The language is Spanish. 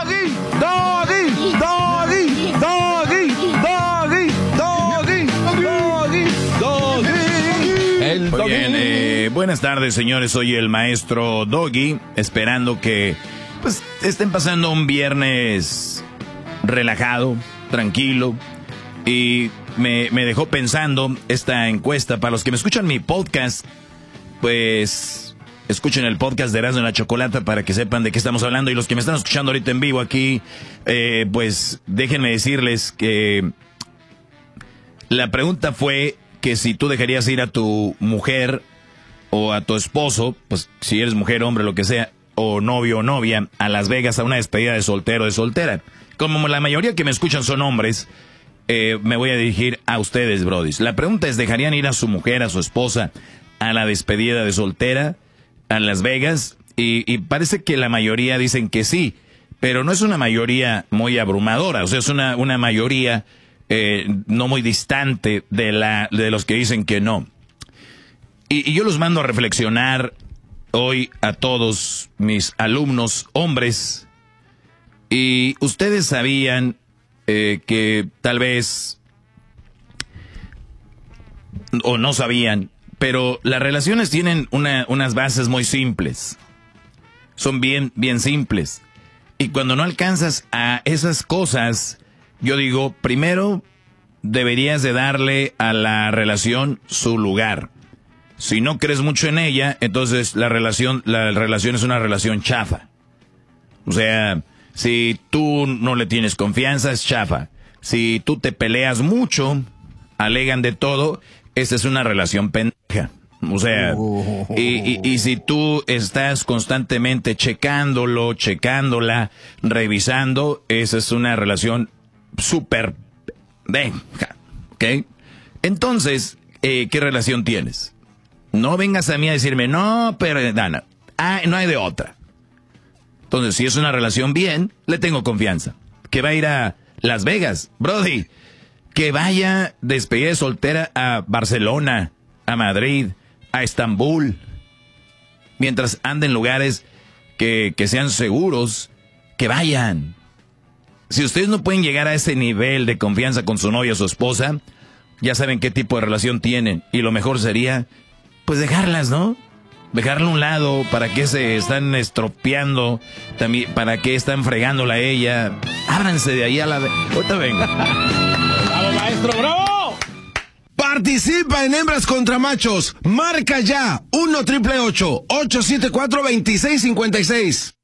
Muy bien, buenas tardes, señores. Soy el maestro Doggy, esperando que pues estén pasando un viernes relajado, tranquilo. Y me dejó pensando esta encuesta. Para los que me escuchan mi podcast, pues escuchen el podcast de Erasmo y la Chocolata para que sepan de qué estamos hablando. Y los que me están escuchando ahorita en vivo aquí, pues déjenme decirles que la pregunta fue que si tú dejarías ir a tu mujer o a tu esposo, pues si eres mujer, hombre, lo que sea, o novio o novia, a Las Vegas a una despedida de soltero o de soltera. Como la mayoría que me escuchan son hombres, me voy a dirigir a ustedes, brodis. La pregunta es, ¿dejarían ir a su mujer, a su esposa, a la despedida de soltera a Las Vegas? Y parece que la mayoría dicen que sí, pero no es una mayoría muy abrumadora, o sea, es una mayoría no muy distante de los que dicen que no. Y yo los mando a reflexionar hoy a todos mis alumnos hombres. Y ustedes sabían que tal vez, o no sabían, pero las relaciones tienen unas bases muy simples. Son bien simples. Y cuando no alcanzas a esas cosas, yo digo, primero deberías de darle a la relación su lugar. Si no crees mucho en ella, entonces la relación es una relación chafa. O sea, si tú no le tienes confianza, es chafa. Si tú te peleas mucho, alegan de todo, esa es una relación pendeja. O sea, y si tú estás constantemente checándola, revisando, esa es una relación súper pendeja. ¿Ok? Entonces, ¿qué relación tienes? No vengas a mí a decirme, no, pero no hay de otra. Entonces, si es una relación bien, le tengo confianza. Que va a ir a Las Vegas, Brody. Que vaya despedida de soltera a Barcelona, a Madrid, a Estambul. Mientras ande en lugares que sean seguros, que vayan. Si ustedes no pueden llegar a ese nivel de confianza con su novia o su esposa, ya saben qué tipo de relación tienen. Y lo mejor sería, pues dejarlas, ¿no? Dejarla a un lado. ¿Para qué se están estropeando? También, ¿para qué están fregándola a ella? Ábranse de ahí a la... Ahorita vengo. ¡Bravo, maestro, bravo! Participa en Hembras contra Machos. Marca ya 1-888-874-2656.